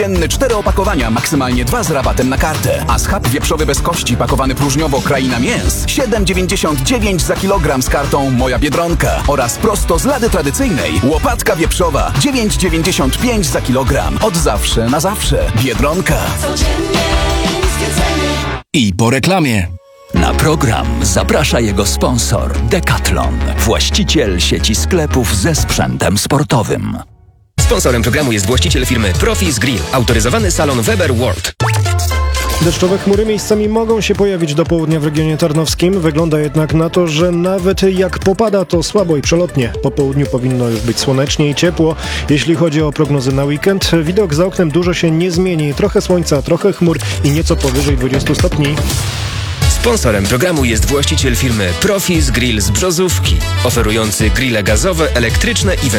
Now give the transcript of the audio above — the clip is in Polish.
Dzienny 4 opakowania, maksymalnie 2 z rabatem na kartę. A schab wieprzowy bez kości pakowany próżniowo Kraina Mięs 7,99 za kilogram z kartą Moja Biedronka. Oraz prosto z lady tradycyjnej łopatka wieprzowa 9,95 za kilogram. Od zawsze na zawsze. Biedronka. Codziennie zwiedzenie. I po reklamie. Na program zaprasza jego sponsor Decathlon, właściciel sieci sklepów ze sprzętem sportowym. Sponsorem programu jest właściciel firmy Profis Grill, autoryzowany salon Weber World. Deszczowe chmury miejscami mogą się pojawić do południa w regionie tarnowskim. Wygląda jednak na to, że nawet jak popada, to słabo i przelotnie. Po południu powinno już być słonecznie i ciepło. Jeśli chodzi o prognozy na weekend, widok za oknem dużo się nie zmieni. Trochę słońca, trochę chmur i nieco powyżej 20 stopni. Sponsorem programu jest właściciel firmy Profis Grill z Brzozówki, oferujący grille gazowe, elektryczne i